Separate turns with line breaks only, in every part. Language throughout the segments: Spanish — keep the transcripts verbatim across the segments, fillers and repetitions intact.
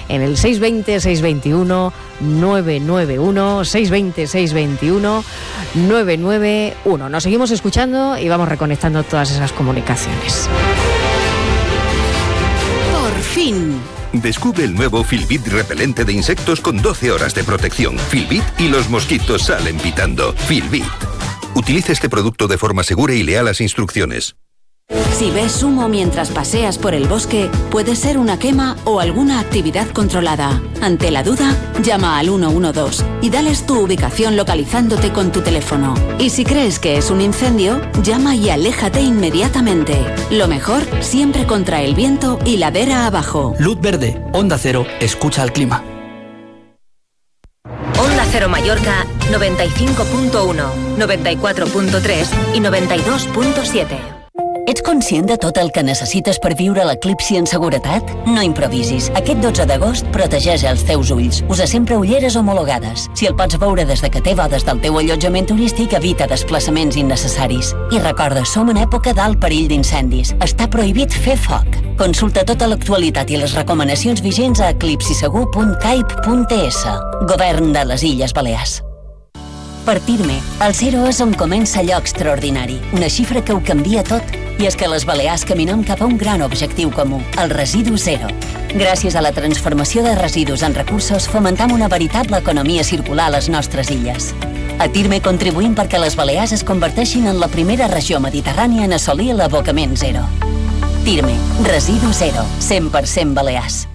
en el seis dos cero, seis dos uno, nueve nueve uno, seis dos cero, seis dos uno, nueve nueve uno. Nos seguimos escuchando y vamos reconectando todas esas comunicaciones.
Por fin.
Descubre el nuevo Filbit repelente de insectos con doce horas de protección. Filbit y los mosquitos salen pitando. Filbit. Utiliza este producto de forma segura y lea las instrucciones.
Si ves humo mientras paseas por el bosque, puede ser una quema o alguna actividad controlada. Ante la duda, llama al uno uno dos y dales tu ubicación localizándote con tu teléfono. Y si crees que es un incendio, llama y aléjate inmediatamente. Lo mejor, siempre contra el viento y ladera abajo.
Luz verde, Onda Cero, escucha al clima.
Onda Cero Mallorca, noventa y cinco punto uno, noventa y quatre punto tres i noventa i dos punt siete.
Ets conscient de tot el que necessites per viure l'eclipsi en seguretat? No improvisis. Aquest dotze d'agost protegeix els teus ulls. Usa sempre ulleres homologades. Si el pots veure des de que té des del teu allotjament turístic, evita desplaçaments innecessaris. I recorda, som en època d'alt perill d'incendis. Està prohibit fer foc. Consulta tota l'actualitat i les recomanacions vigents a eclipsisegur punt caip punt es. Govern de les Illes Balears. Partir-me. El zero és on comença allò extraordinari. Una xifra que ho canvia tot. I és que les Balears caminem cap a un gran objectiu comú, el residu zero. Gràcies a la transformació de residus en recursos, fomentam una veritable economia circular a les nostres illes. A Tirme contribuïm perquè les Balears es converteixin en la primera regió mediterrània en assolir l'abocament zero. Tirme, residu zero, cent per cent Balears.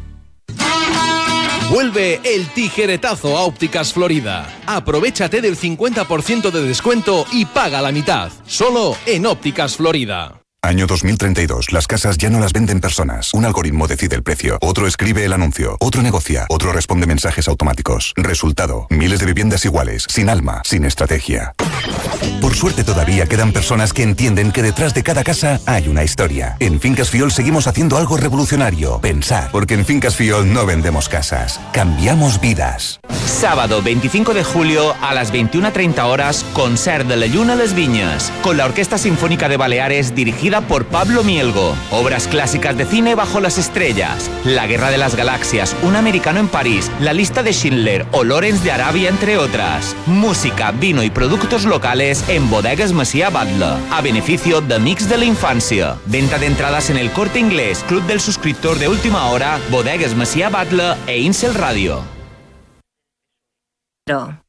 Vuelve el tijeretazo a Ópticas Florida. Aprovéchate del cincuenta por ciento de descuento y paga la mitad. Solo en Ópticas Florida.
Año dos mil treinta y dos. Las casas ya no las venden personas. Un algoritmo decide el precio. Otro escribe el anuncio. Otro negocia. Otro responde mensajes automáticos. Resultado: miles de viviendas iguales, sin alma, sin estrategia. Por suerte todavía quedan personas que entienden que detrás de cada casa hay una historia. En Fincas Fiol seguimos haciendo algo revolucionario. Pensar. Porque en Fincas Fiol no vendemos casas. Cambiamos vidas.
Sábado veinticinco de julio a las veintiuna treinta horas, concert de la Lluna a les Viñas, con la Orquesta Sinfónica de Baleares dirigida por Pablo Mielgo. Obras clásicas de cine bajo las estrellas, La Guerra de las Galaxias, Un americano en París, La lista de Schindler o Lawrence de Arabia, entre otras. Música, vino y productos locales en Bodegas Macià Batlle, a beneficio de Amics de la Infancia. Venta de entradas en El Corte Inglés, Club del Suscriptor de Última Hora, Bodegas Macià Batlle e Incel Radio.
No.